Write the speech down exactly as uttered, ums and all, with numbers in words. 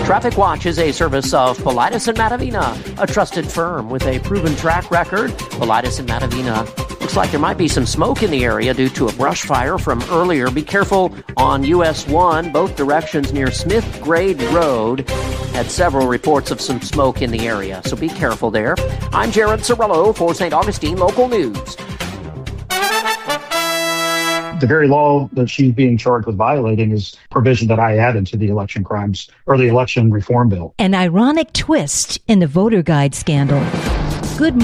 Traffic Watch is a service of Politis and Matavina, a trusted firm with a proven track record. Politis and Matavina. Looks like there might be some smoke in the area due to a brush fire from earlier. Be careful on U S one, both directions near Smith Grade Road. Had several reports of some smoke in the area, so be careful there. I'm Jared Cirillo for Saint Augustine Local News. The very law that she's being charged with violating is provision that I added to the election crimes or the election reform bill. An ironic twist in the voter guide scandal.